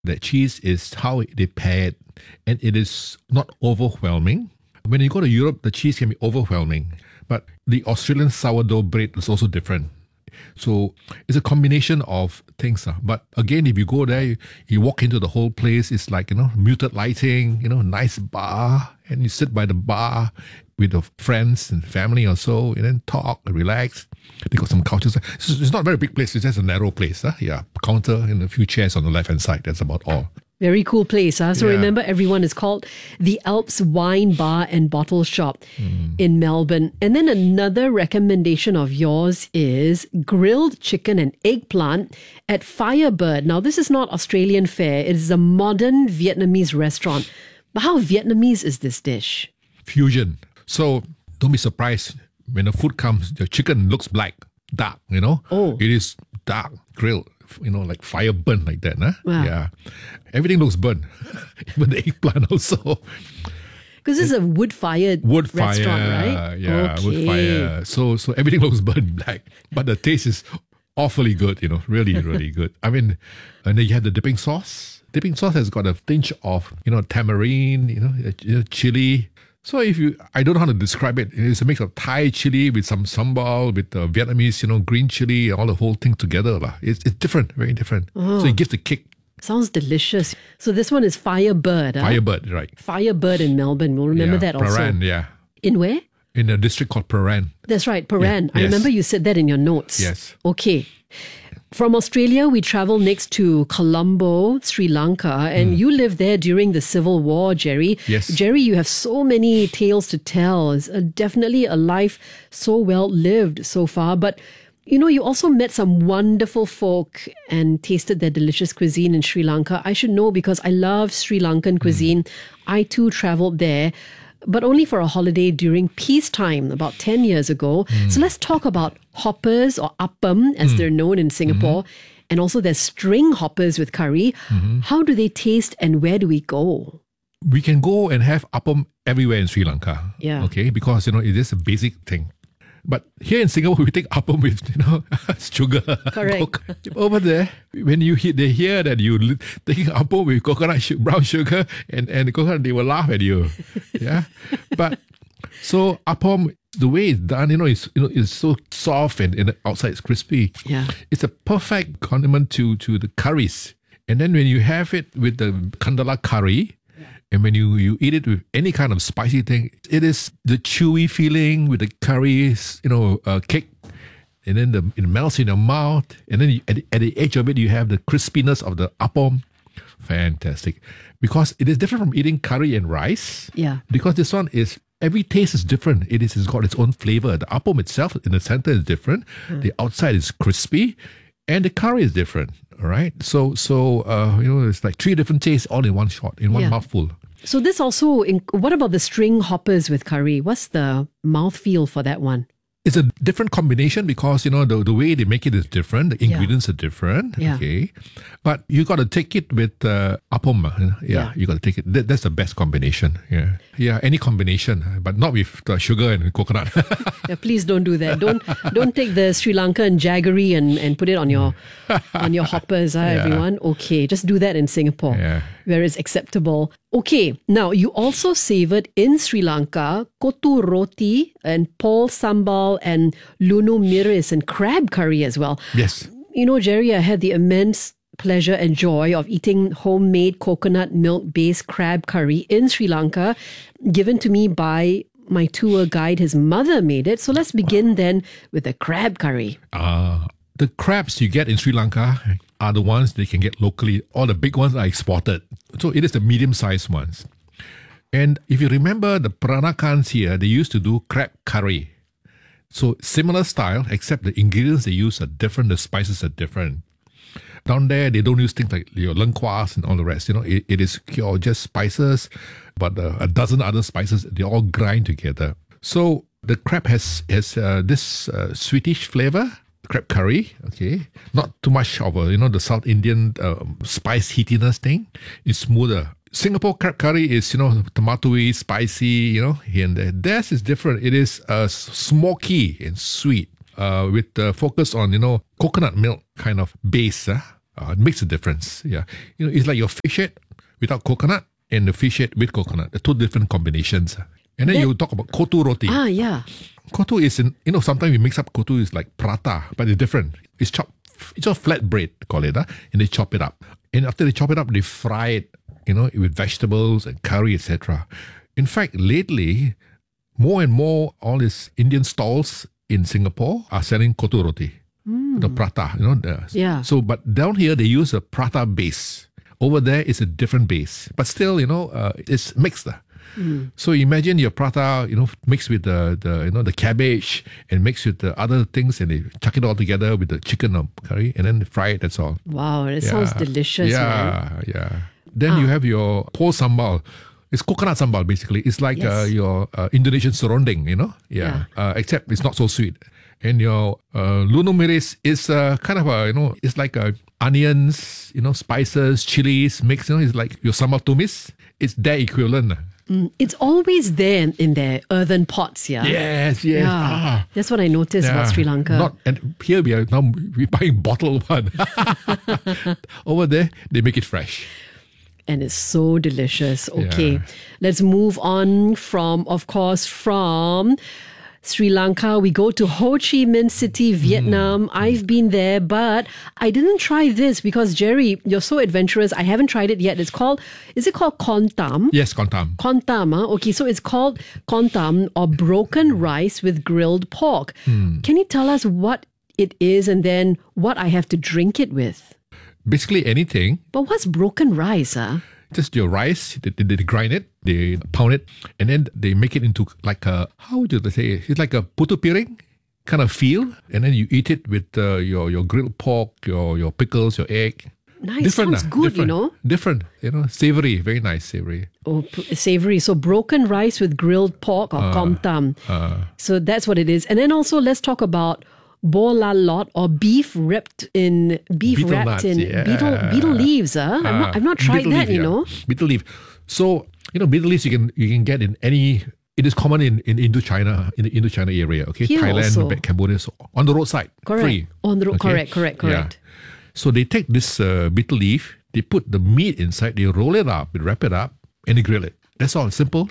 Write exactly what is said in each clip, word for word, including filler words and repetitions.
That cheese is how they pair it, and it is not overwhelming. When you go to Europe, the cheese can be overwhelming, but the Australian sourdough bread is also different. So it's a combination of things. Uh. But again, if you go there, you, you walk into the whole place, it's like, you know, muted lighting, you know, nice bar, and you sit by the bar with your friends and family or so, and then talk, relax. They got some couches. It's, it's not a very big place, it's just a narrow place. Huh? Yeah, counter and a few chairs on the left-hand side. That's about all. Very cool place. Huh? So Yeah. remember, everyone, is called the Alps Wine Bar and Bottle Shop mm. in Melbourne. And then another recommendation of yours is grilled chicken and eggplant at Firebird. Now, this is not Australian fare. It is a modern Vietnamese restaurant. But how Vietnamese is this dish? Fusion. So don't be surprised when the food comes, the chicken looks black, dark, you know? Oh. It is dark, grilled, you know, like fire burnt like that. Huh? Wow. Yeah. Everything looks burnt. Even the eggplant also. Because this is a wood-fired Wood fire, restaurant, right? yeah, Okay. wood fire. So, so everything looks burnt black, but the taste is awfully good, you know, really, really good. I mean, and then you have the dipping sauce. Dipping sauce has got a tinge of, you know, tamarind, you know, uh, you know, chili. So if you, I don't know how to describe it. It's a mix of Thai chili with some sambal, with the Vietnamese, you know, green chili, all the whole thing together. lah. It's, it's different, very different. Oh. So it gives the kick. Sounds delicious. So this one is Firebird. Huh? Firebird, right. Firebird in Melbourne. We'll remember yeah, that also. Paran, yeah. In where? In a district called Paran. That's right, Paran. Yeah, I yes. remember you said that in your notes. Yes. Okay. From Australia, we travel next to Colombo, Sri Lanka, and mm. you lived there during the Civil War, Jerry. Yes. Jerry, you have so many tales to tell. It's a, definitely a life so well lived so far. But, you know, you also met some wonderful folk and tasted their delicious cuisine in Sri Lanka. I should know because I love Sri Lankan cuisine. Mm. I too traveled there, but only for a holiday during peacetime about ten years ago. Mm. So let's talk about hoppers or appam, as mm. they're known in Singapore. Mm-hmm. And also there's string hoppers with curry. Mm-hmm. How do they taste and where do we go? We can go and have appam everywhere in Sri Lanka. Yeah. Okay, because, you know, it is a basic thing. But here in Singapore, we take appam with, you know, sugar. Correct. Over there, when you hear, they hear that you li- taking appam with coconut, sh- brown sugar and, and coconut, they will laugh at you. Yeah. But so appam, the way it's done, you know, it's, you know, it's so soft and, and outside it's crispy. Yeah. It's a perfect condiment to, to the curries. And then when you have it with the kandala curry, and when you, you eat it with any kind of spicy thing, it is the chewy feeling with the curries, you know, uh, cake. And then the, it melts in your mouth. And then you, at, the, at the edge of it, you have the crispiness of the appam. Fantastic. Because it is different from eating curry and rice. Yeah. Because this one is, every taste is different. It is, it's got its own flavor. The appam itself in the center is different. Mm. The outside is crispy. And the curry is different. All right. So, so uh, you know, it's like three different tastes all in one shot, in one Yeah. mouthful. So this also, in, what about the string hoppers with curry? What's the mouthfeel for that one? It's a different combination because, you know, the, the way they make it is different. The ingredients yeah. are different. Yeah. Okay. But you got to take it with uh, appam. Uh, yeah, Yeah. You got to take it. That, that's the best combination. Yeah. Yeah. Any combination, but not with uh, sugar and coconut. Yeah, please don't do that. Don't don't take the Sri Lankan jaggery and, and put it on your on your hoppers, huh, Yeah. everyone. Okay, just do that in Singapore, Yeah. where it's acceptable. Okay, now you also savoured in Sri Lanka kotu roti and pol sambal and lunu miris and crab curry as well. Yes. You know, Jerry, I had the immense pleasure and joy of eating homemade coconut milk-based crab curry in Sri Lanka, given to me by my tour guide. His mother made it. So let's begin wow. then with the crab curry. Uh, the crabs you get in Sri Lanka are the ones they can get locally. All the big ones are exported. So it is the medium-sized ones. And if you remember the Peranakans here, they used to do crab curry. So similar style, except the ingredients they use are different, the spices are different. Down there, they don't use things like your lengkuas and all the rest. You know, it, it is pure just spices, but uh, a dozen other spices, they all grind together. So the crab has has uh, this uh, sweetish flavor, crab curry, okay? Not too much of a, you know, the South Indian uh, spice heatiness thing. It's smoother. Singapore crab curry is, you know, tomatoey, spicy, you know, here and there. Theirs is different. It is uh, smoky and sweet. Uh, with the focus on, you know, coconut milk kind of base. Uh. Uh, it makes a difference. Yeah, you know, it's like your fish head without coconut and the fish head with coconut. The two different combinations. And then That- you talk about kotu roti. Ah, yeah. Kotu is in, you know, sometimes we mix up kotu is like prata, but it's different. It's chopped, it's all flat bread, call it, huh? And they chop it up. And after they chop it up, they fry it, you know, with vegetables and curry, et cetera. In fact, lately, more and more all these Indian stalls in Singapore are selling kotu roti, the prata, you know. The, Yeah. So, but down here they use a prata base. Over there it's a different base, but still, you know, uh, it's mixed. So imagine your prata, you know, mixed with the, the you know the cabbage and mixed with the other things, and they chuck it all together with the chicken or curry, and then they fry it. That's all. Wow, it sounds delicious, man. Yeah, yeah. Then you have your po sambal. It's coconut sambal basically. It's like Yes. uh, your uh, Indonesian serunding, you know. Yeah. Uh, except it's not so sweet. And your uh, luno miris is uh, kind of a, you know, it's like a onions, you know, spices, chilies mixed. You know, it's like your sambal tumis. It's their equivalent. It's always there in, in their earthen pots, yeah? Yes, yes. Yeah. Ah. That's what I noticed about Sri Lanka. Not, and here we are now we're buying bottled one. Over there, they make it fresh. And it's so delicious. Okay, Yeah. let's move on from, of course, from Sri Lanka. We go to Ho Chi Minh City, Vietnam. I've been there, but I didn't try this because, Jerry, you're so adventurous. I haven't tried it yet. It's called, is it called Kon Tam? Yes, kontam. Kontam, huh? Okay, so it's called kontam or broken rice with grilled pork. Can you tell us what it is and then what I have to drink it with? Basically anything. But what's broken rice, huh? Just your rice, they, they, they grind it, they pound it, and then they make it into like a, how would you say it? It's like a putu piring kind of feel, and then you eat it with uh, your, your grilled pork, your, your pickles, your egg. Nice, sounds ah, good, you different, know. Different, you know, savory, very nice savory. Oh, p- savory. So broken rice with grilled pork or kom tam. So that's what it is. And then also let's talk about bo la lot or beef wrapped in beef Beetle wrapped nuts, in yeah. beetle beetle leaves. Huh? I'm not I've not tried Beetle that. leaf, You yeah. know. Beetle leaf. So, you know, beetle leaves you can you can get in any. It is common in, in Indochina, in the Indochina area, okay? Here Thailand, also. Cambodia, so on the roadside, Correct. free. On the road. okay? Correct. Correct. Correct. Yeah. So they take this uh, beetle leaf, they put the meat inside, they roll it up, they wrap it up, and they grill it. That's all, simple.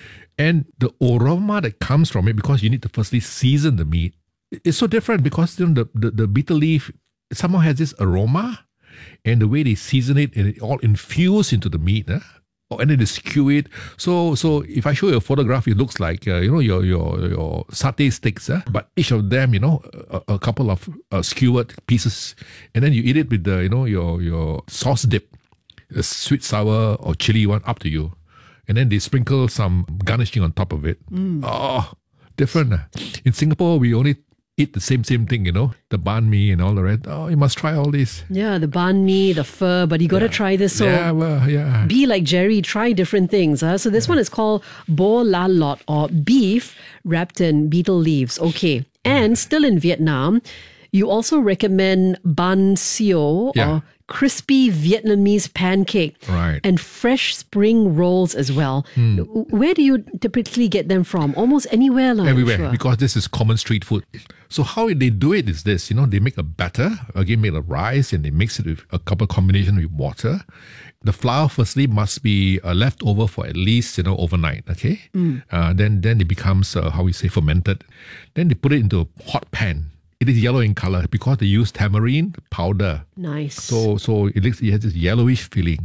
And the aroma that comes from it, because you need to firstly season the meat, it's so different because you know, the, the, the beetle leaf somehow has this aroma, and the way they season it, and it all infused into the meat, eh? Oh, and then they skew it. So, so if I show you a photograph, it looks like uh, you know your your your satay sticks, eh? But each of them, you know, a, a couple of uh, skewered pieces, and then you eat it with the you know your your sauce dip, a sweet, sour, or chili one, up to you, and then they sprinkle some garnishing on top of it. Oh, different. eh? In Singapore, we only eat the same same thing, you know, the banh mi and all the rest. Oh, you must try all this. Yeah, the banh mi, the pho, but you got to try this. So yeah, well, yeah. be like Jerry, try different things. Huh? So this one is called bo la lot or beef wrapped in beetle leaves. Okay. And still in Vietnam, you also recommend ban sio Yeah. or crispy Vietnamese pancake Right. and fresh spring rolls as well. Where do you typically get them from? Almost anywhere. lah, I'm Everywhere, sure. because this is common street food. So how they do it is this, you know, they make a batter, again make a rice, and they mix it with a couple combination with water. The flour firstly must be uh, left over for at least, you know, overnight, okay? Uh, then then it becomes, uh, how we say, fermented. Then they put it into a hot pan. It is yellow in color because they use tamarind powder. Nice. So so it, looks, it has this yellowish feeling.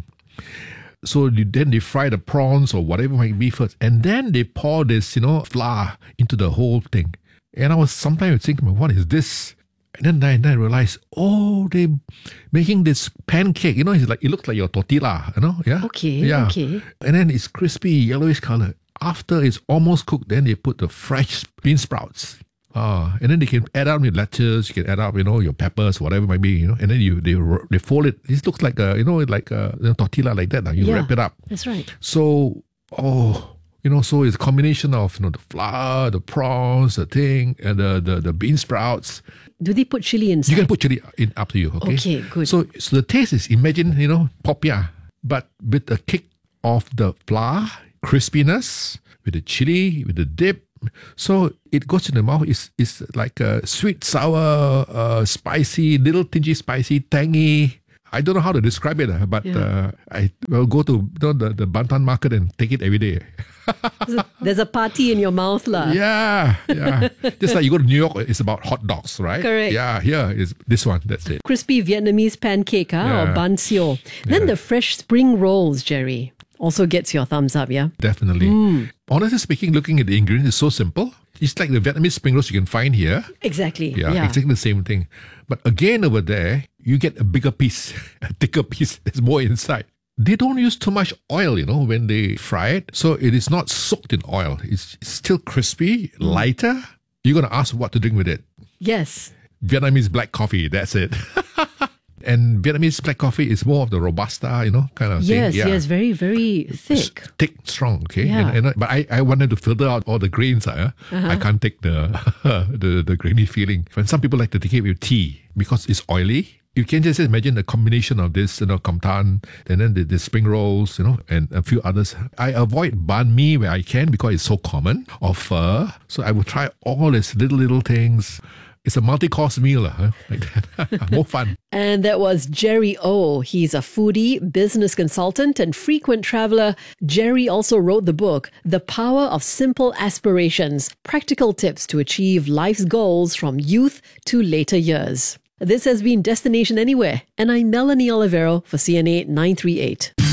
So you, then they fry the prawns or whatever it might be first, and then they pour this, you know, flour into the whole thing. And I was sometimes thinking, what is this? And then, I- then I realized, oh, they making this pancake. You know, it's like it looks like your tortilla. You know, yeah. Okay, yeah. okay. And then it's crispy, yellowish color. After it's almost cooked, then they put the fresh bean sprouts. Ah, and then they can add up with lettuce. You can add up, you know, your peppers, whatever it might be, you know. And then you they ro- they fold it. This looks like a, you know, like a you know, tortilla like that. Now you Yeah. wrap it up. That's right. So, oh, you know, so it's a combination of, you know, the flour, the prawns, the thing, and the the, the bean sprouts. Do they put chili inside? You can put chili in up to you. Okay. Okay, good. So, so the taste is, imagine, you know, popia, but with the kick of the flour, crispiness, with the chili, with the dip. So it goes in the mouth. It's, it's like a sweet, sour, uh, spicy, little tingy spicy, tangy. I don't know how to describe it, uh, but yeah. uh, I will go to you know, the, the Bantan market and take it every day. There's a party in your mouth, lah. Yeah, yeah. Just like you go to New York, it's about hot dogs, right? Correct. Yeah, here is this one. That's it. Crispy Vietnamese pancake, huh? Yeah. Or banh xio. Then Yeah. the fresh spring rolls, Jerry, also gets your thumbs up, yeah? Definitely. Mm. Honestly speaking, looking at the ingredients, it's so simple. It's like the Vietnamese spring rolls you can find here. Exactly. Yeah, Yeah. exactly the same thing. But again, over there, you get a bigger piece, a thicker piece. There's more inside. They don't use too much oil, you know, when they fry it. So it is not soaked in oil. It's still crispy, lighter. You're going to ask what to drink with it. Yes. Vietnamese black coffee, that's it. And Vietnamese black coffee is more of the Robusta, you know, kind of Yes, thing. Yeah. yes, very, very thick. S- thick, strong, okay? Yeah. And, and, but I, I wanted to filter out all the grains. Uh, Uh-huh. I can't take the, the the grainy feeling. And some people like to take it with tea because it's oily. You can just imagine the combination of this, you know, com tan, and then the, the spring rolls, you know, and a few others. I avoid banh mi where I can because it's so common, or pho. So I will try all these little, little things. It's a multi-course meal, huh? Like that. More fun. And that was Jerry O. He's a foodie, business consultant, and frequent traveler. Jerry also wrote the book, The Power of Simple Aspirations, Practical Tips to Achieve Life's Goals from Youth to Later Years. This has been Destination Anywhere, and I'm Melanie Olivero for C N A nine three eight.